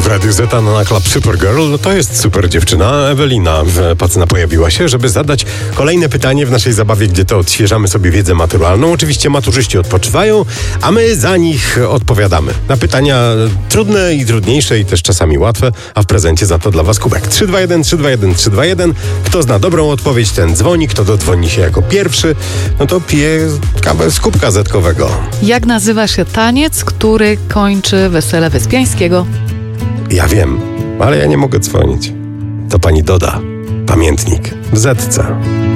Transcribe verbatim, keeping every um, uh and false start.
W Radiu Zeta na Club Supergirl, no to jest super dziewczyna. Ewelina Pacyna pojawiła się, żeby zadać kolejne pytanie w naszej zabawie, gdzie to odświeżamy sobie wiedzę maturalną. Oczywiście maturzyści odpoczywają, a my za nich odpowiadamy. Na pytania trudne i trudniejsze i też czasami łatwe, a w prezencie za to dla was kubek. trzy dwa jeden, trzy dwa jeden, trzy dwa jeden. Kto zna dobrą odpowiedź, ten dzwoni. Kto dodzwoni się jako pierwszy, no to pije kawę z kubka zetkowego. Jak nazywa się taniec, który kończy wesele Wyspiańskiego? Ja wiem, ale ja nie mogę dzwonić. To pani Doda. Pamiętnik w Zetce.